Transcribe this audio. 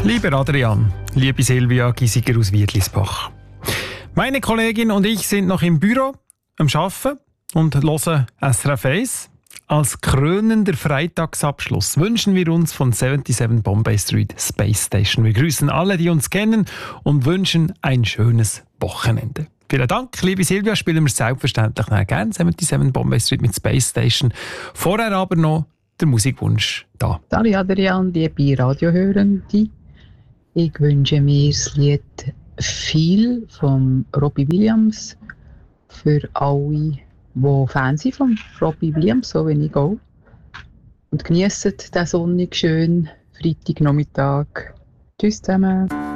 Lieber Adrian, liebe Silvia Giesiger aus Wiedlisbach. Meine Kollegin und ich sind noch im Büro am Arbeiten und hören SRF 1. Als krönender Freitagsabschluss wünschen wir uns von 77 Bombay Street Space Station. Wir grüßen alle, die uns kennen und wünschen ein schönes Wochenende. Vielen Dank, liebe Silvia. Spielen wir selbstverständlich gerne 77 Bombay Street mit Space Station. Vorher aber noch der Musikwunsch da. Hallo Adrian, liebe Radiohörende. Ich wünsche mir das Lied «Viel» von Robbie Williams für alle, die Fans sind von Robbie Williams, so wie ich auch. Und geniessen den sonnigen, schönen Freitagnachmittag. Tschüss zusammen.